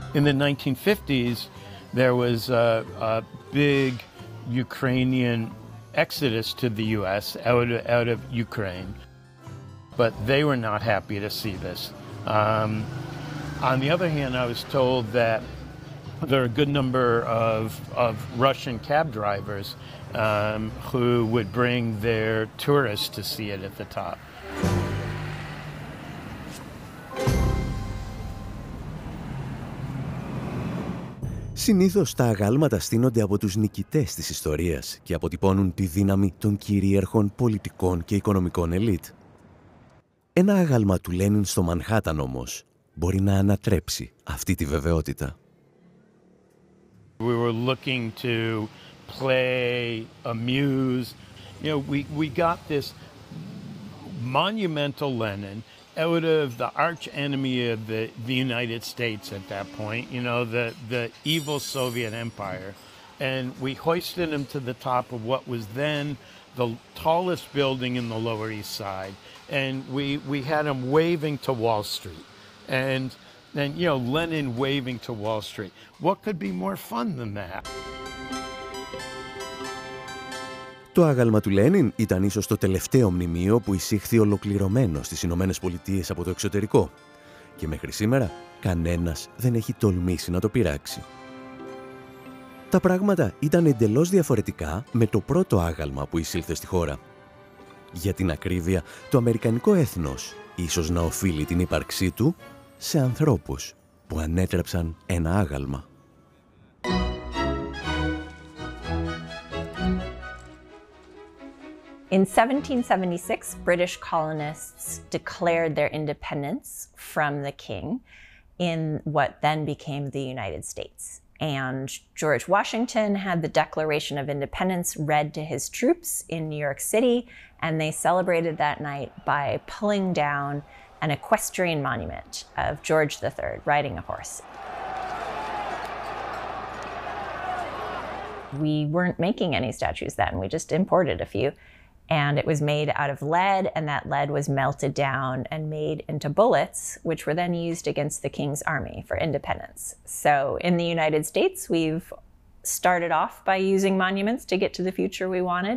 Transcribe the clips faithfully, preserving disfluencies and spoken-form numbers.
In the nineteen fifties, there was a, a big Ukrainian exodus to the U S out of, out of Ukraine, but they were not happy to see this. Um, on the other hand, I was told that there are a good number of, of Russian cab drivers um, who would bring their tourists to see it at the top. Συνήθως τα αγάλματα στείνονται από τους νικητές της ιστορίας και αποτυπώνουν τη δύναμη των κυρίαρχων πολιτικών και οικονομικών ελίτ. Ένα άγαλμα του Λένιν στο Μανχάταν όμως μπορεί να ανατρέψει αυτή τη βεβαιότητα. We were looking to play, amuse. You know, we, we got this monumental Lenin out of the arch enemy of the, the United States at that point, you know, the, the evil Soviet Empire. And we hoisted him to the top of what was then the tallest building in the Lower East Side. And we, we had him waving to Wall Street. And then, you know, Lenin waving to Wall Street. What could be more fun than that? Το άγαλμα του Λένιν ήταν ίσως το τελευταίο μνημείο που εισήχθη ολοκληρωμένο στις Ηνωμένες Πολιτείες από το εξωτερικό και μέχρι σήμερα κανένας δεν έχει τολμήσει να το πειράξει. Τα πράγματα ήταν εντελώς διαφορετικά με το πρώτο άγαλμα που εισήλθε στη χώρα. Για την ακρίβεια, το αμερικανικό έθνος ίσως να οφείλει την ύπαρξή του σε ανθρώπους που ανέτρεψαν ένα άγαλμα. In seventeen seventy-six, British colonists declared their independence from the king in what then became the United States. And George Washington had the Declaration of Independence read to his troops in New York City, and they celebrated that night by pulling down an equestrian monument of George the Third riding a horse. We weren't making any statues then, we just imported a few. And it was made out of lead, and that lead was melted down and made into bullets, which were then used against the King's Army for independence. So in the United States, we've started off by using monuments to get to the future we wanted.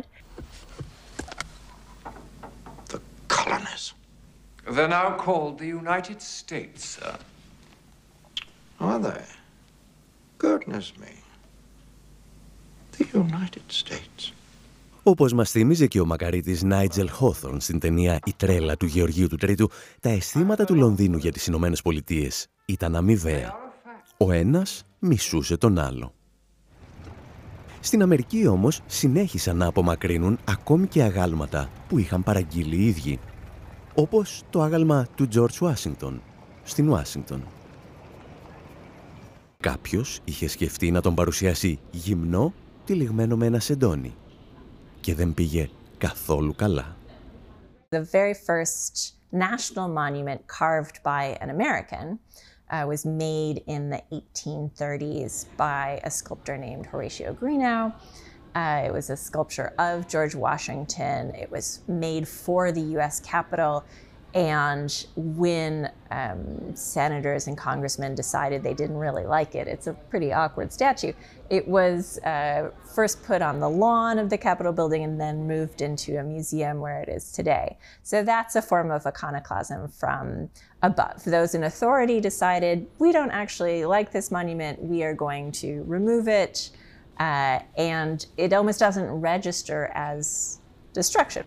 The colonies. They're now called the United States, sir. Are they? Goodness me. The United States. Όπως μας θύμιζε και ο μακαρίτης Νάιτζελ Χόθορν στην ταινία «Η τρέλα του Γεωργίου του Τρίτου», τα αισθήματα του Λονδίνου για τις Ηνωμένες Πολιτείες ήταν αμοιβαία. Ο ένας μισούσε τον άλλο. Στην Αμερική όμως συνέχισαν να απομακρύνουν ακόμη και αγάλματα που είχαν παραγγείλει οι ίδιοι. Όπως το άγαλμα του George Washington στην Ουάσιγκτον. Κάποιος είχε σκεφτεί να τον παρουσιάσει γυμνό, τυλιγμένο με ένα σεντόνι. Και δεν πήγε καθόλου καλά. The very first national monument carved by an American uh, was made in the eighteen thirties by a sculptor named Horatio Greenough. Uh, it was a sculpture of George Washington. It was made for the U S Capitol. And when um, senators and congressmen decided they didn't really like it, it's a pretty awkward statue, it was uh, first put on the lawn of the Capitol building and then moved into a museum where it is today. So that's a form of iconoclasm from above. Those in authority decided, we don't actually like this monument, we are going to remove it, uh, and it almost doesn't register as destruction.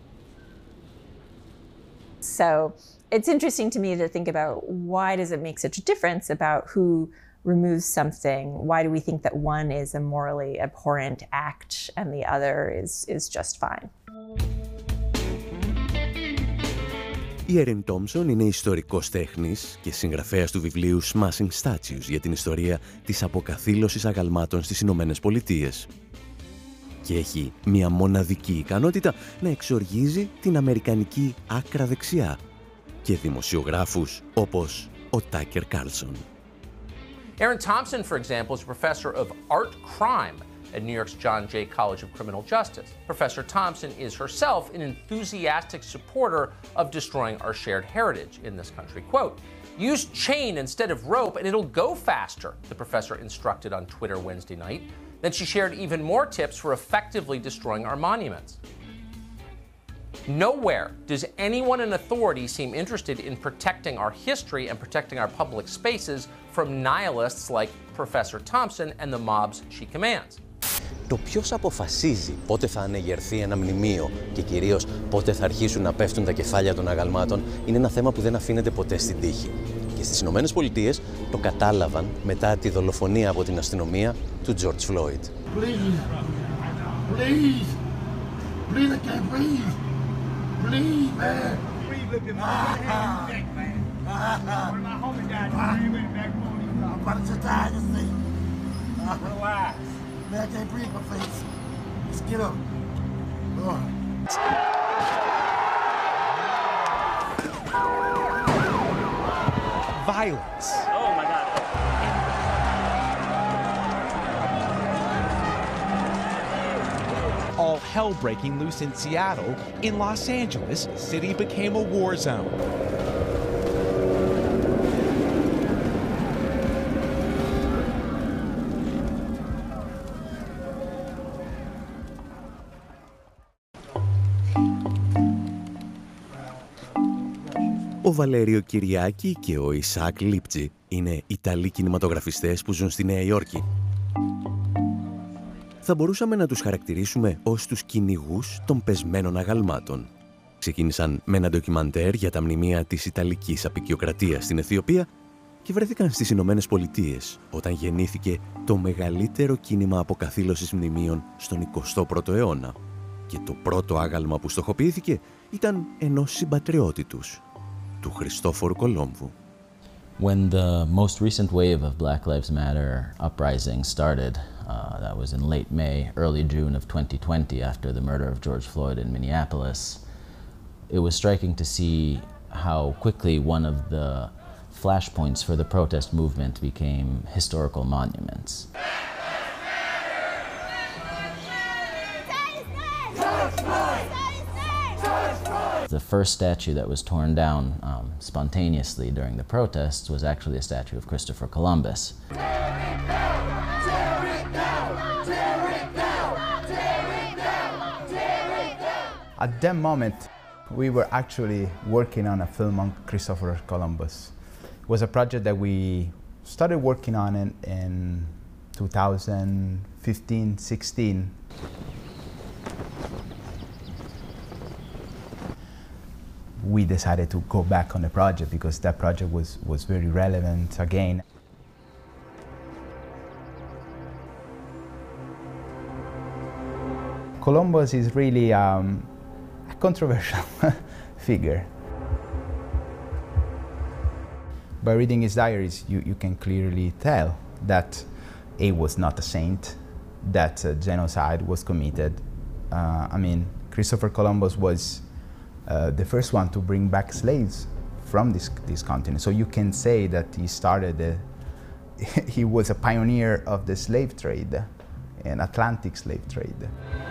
So it's interesting to me to think about, why does it make such a difference about who removes something? Why do we think that one is a morally abhorrent act and the other is, is just fine? Η Έριν Τόμψον είναι ιστορικός τέχνης και συγγραφέας του βιβλίου Smashing Statues για την ιστορία της αποκαθήλωσης αγαλμάτων στις Ηνωμένες Πολιτείες. Και έχει μια μοναδική ικανότητα να εξοργίζει την αμερικανική άκρα δεξιά και δημοσιογράφους όπως ο Τάκερ Κάρλσον. Erin Thompson, for example, is a professor of art crime at New York's John Jay College of Criminal Justice. Professor Thompson is herself an enthusiastic supporter of destroying our shared heritage in this country. Quote, Use chain instead of rope and it'll go faster, the professor instructed on Twitter Wednesday night. Then she shared even more tips for effectively destroying our monuments. Nowhere does anyone in authority seem interested in protecting our history and protecting our public spaces from nihilists like Professor Thompson and the mobs she commands. Το ποιος αποφασίζει πότε θα ανεγερθεί ένα μνημείο και κυρίως πότε θα αρχίσουν να πέφτουν τα κεφάλια των αγαλμάτων είναι ένα θέμα που δεν αφήνεται ποτέ στην τύχη. Και στις Ηνωμένες Πολιτείες το κατάλαβαν μετά τη δολοφονία από την αστυνομία του George Floyd. Please, please, please, I can't breathe. Please, man. Breathe, look at my neck, man. When my homie died, you went back on him. I'm about to die to see. Relax. Man, I can't breathe my face. Let's get up. Lord. Violence. Oh my God. All hell breaking loose in Seattle. In Los Angeles, the city became a war zone. Ο Βαλέριο Κυριάκη και ο Ισαάκ Λίπτζι είναι Ιταλοί κινηματογραφιστές που ζουν στη Νέα Υόρκη. Θα μπορούσαμε να τους χαρακτηρίσουμε ως τους κυνηγούς των πεσμένων αγαλμάτων. Ξεκίνησαν με ένα ντοκιμαντέρ για τα μνημεία της Ιταλικής αποικιοκρατίας στην Αιθιοπία και βρέθηκαν στις Ηνωμένες Πολιτείες όταν γεννήθηκε το μεγαλύτερο κίνημα αποκαθήλωσης μνημείων στον εικοστό πρώτο αιώνα. Και το πρώτο άγαλμα που στοχοποιήθηκε ήταν ενός συμπατριώτη τους, του Χριστόφορου Κολόμβου. When the most recent wave of Black Lives Matter uprising started, uh, that was in late May, early June of twenty twenty, after the murder of George Floyd in Minneapolis, it was striking to see how quickly one of the flashpoints for the protest movement became historical monuments. The first statue that was torn down um, spontaneously during the protests was actually a statue of Christopher Columbus. At that moment, we were actually working on a film on Christopher Columbus. It was a project that we started working on in, in twenty fifteen sixteen. We decided to go back on the project because that project was, was very relevant again. Columbus is really um, a controversial figure. By reading his diaries, you, you can clearly tell that he was not a saint, that uh, genocide was committed. Uh, I mean, Christopher Columbus was Uh, the first one to bring back slaves from this, this continent. So you can say that he started, the, he was a pioneer of the slave trade, an Atlantic slave trade.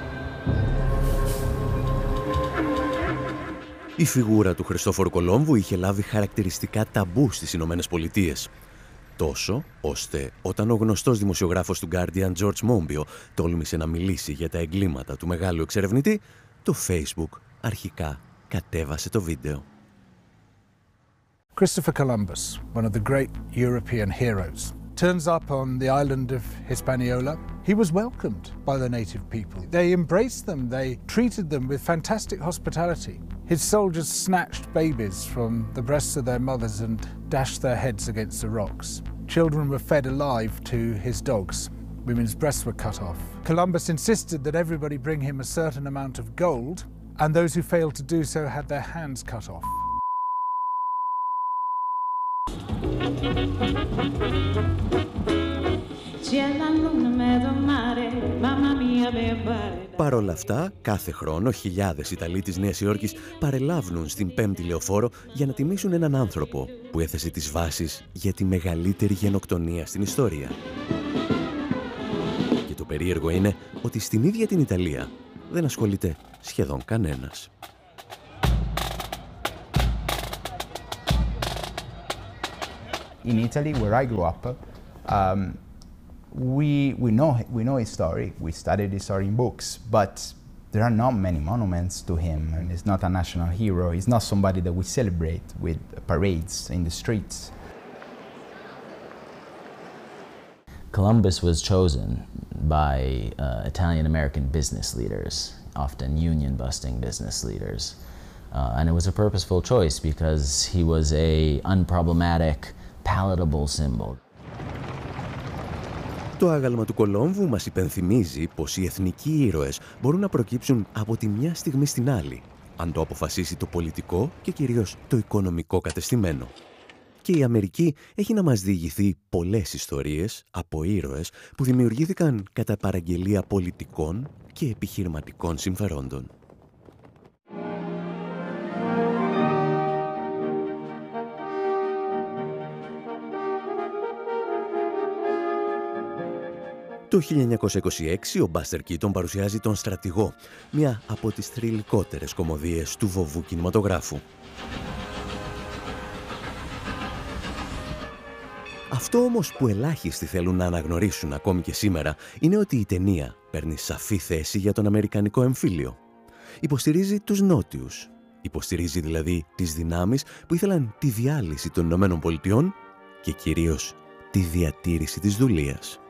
Η φιγούρα του Χριστόφορου Κολόμβου είχε λάβει χαρακτηριστικά ταμπού στις Ηνωμένες Πολιτείες. Τόσο, ώστε όταν ο γνωστός δημοσιογράφος του Guardian George Monbiot τόλμησε να μιλήσει για τα εγκλήματα του μεγάλου εξερευνητή, το Facebook αρχικά κατέβασε το βίντεο. Christopher Columbus, one of the great European heroes, turns up on the island of Hispaniola. He was welcomed by the native people. They embraced them, they treated them with fantastic hospitality. His soldiers snatched babies from the breasts of their mothers and dashed their heads against the rocks. Children were fed alive to his dogs. Women's breasts were cut off. Columbus insisted that everybody bring him a certain amount of gold, and those who failed to do so had their hands cut off. Παρ' όλα αυτά, κάθε χρόνο χιλιάδες Ιταλοί της Νέας Υόρκης παρελάβουν στην Πέμπτη Λεωφόρο για να τιμήσουν έναν άνθρωπο που έθεσε τις βάσεις για τη μεγαλύτερη γενοκτονία στην ιστορία. Και το περίεργο είναι ότι στην ίδια την Ιταλία δεν ασχολείται σχεδόν κανένας. in Italy, where I grew up, um, we, we, know, we know his story. We studied his story in books, but there are not many monuments to him, and he's not a national hero. He's not somebody that we celebrate with parades in the streets. Columbus was chosen by uh, Italian-American business leaders, often union-busting business leaders. Uh, and it was a purposeful choice because he was a unproblematic, palatable symbol. Το άγαλμα του Κολόμβου μας υπενθυμίζει πως οι εθνικοί ήρωες μπορούν να προκύψουν από τη μια στιγμή στην άλλη, αν το αποφασίσει το πολιτικό και κυρίως το οικονομικό κατεστημένο. Και η Αμερική έχει να μας διηγηθεί πολλές ιστορίες από ήρωες που δημιουργήθηκαν κατά παραγγελία πολιτικών και επιχειρηματικών συμφερόντων. Το χίλια εννιακόσια είκοσι έξι ο Μπάστερ Κίτον παρουσιάζει τον Στρατηγό, μια από τις θρυλικότερες κωμωδίες του βοβού κινηματογράφου. Αυτό όμως που ελάχιστοι θέλουν να αναγνωρίσουν ακόμη και σήμερα είναι ότι η ταινία παίρνει σαφή θέση για τον αμερικανικό εμφύλιο. Υποστηρίζει τους νότιους. Υποστηρίζει δηλαδή τις δυνάμεις που ήθελαν τη διάλυση των Ηνωμένων Πολιτειών και κυρίως τη διατήρηση της δουλείας.